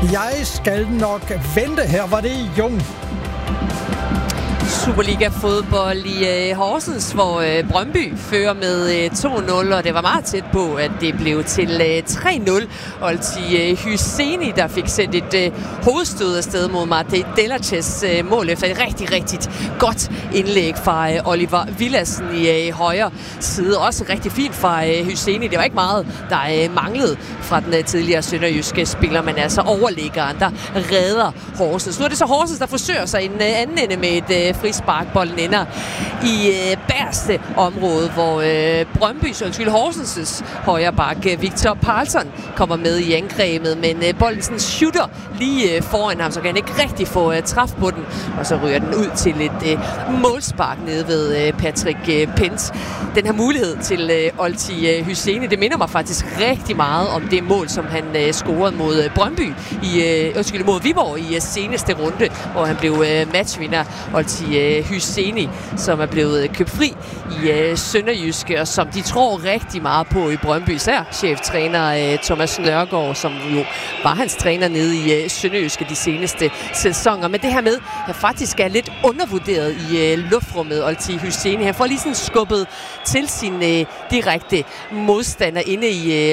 Jeg skal nok vente. Her var det Jung. Superliga-fodbold i Horsens, hvor Brøndby fører med 2-0, og det var meget tæt på, at det blev til 3-0. Olti Hyseni, der fik sendt et hovedstød afsted mod Mate Delaches mål efter et rigtig, rigtig godt indlæg fra Oliver Villadsen i højre side. Også rigtig fint fra Hyseni. Det var ikke meget, der manglede fra den tidligere sønderjyske spiller, men altså overliggeren, der redder Horsens. Nu er det så Horsens, der forsøger sig i den anden ende med et frisparkbolden ender i bagerste område, hvor Horsens' højre bak Victor Parlson kommer med i angrebet, men bolden sådan shooter lige foran ham, så kan han ikke rigtig få træf på den, og så ryger den ud til et målspark nede ved Patrick Pence. Den her mulighed til Olti Hyseni, det minder mig faktisk rigtig meget om det mål, som han scorede mod Brøndby mod Viborg i seneste runde, hvor han blev matchvinder. Olti Hyseni, som er blevet købt fri i Sønderjyske, og som de tror rigtig meget på i Brøndby, især cheftræner Thomas Nørgaard, som jo var hans træner nede i Sønderjyske de seneste sæsoner. Men det her med, at faktisk er lidt undervurderet i luftrummet, Olti Hyseni. Han får lige sådan skubbet til sin direkte modstander inde i